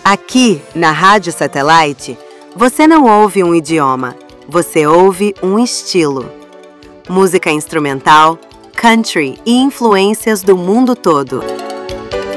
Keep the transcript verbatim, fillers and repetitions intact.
Aqui, na Rádio Satellite, você não ouve um idioma, você ouve um estilo. Música instrumental, country e influências do mundo todo.